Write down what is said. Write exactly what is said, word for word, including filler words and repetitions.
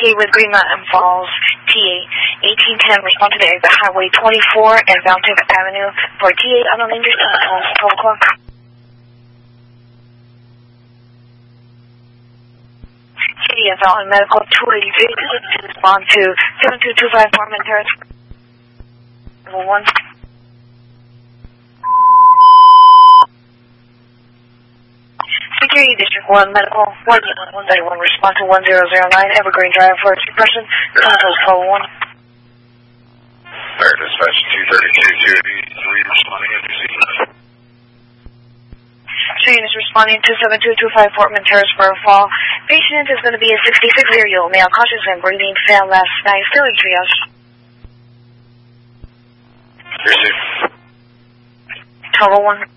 K with Green Mountain Falls, T A eighteen ten, respond to the exit Highway twenty-four and Mountain Avenue for T A on the lane distance, twelve o'clock. C D F L and Medical two eighty-three, respond to seven two two five Apartment Terrace, level one. Security District one, Medical one one thirty-one, respond to one zero zero nine, Evergreen Drive for suppression, controls level one. Fire Dispatch two thirty-two, two eighty-three, responding at your scene. Train is responding to seven two two five Portman Terrace for a fall. Patient is going to be a sixty-six-year-old male, conscious and breathing, failed last night, still in triage. Receive. Total one.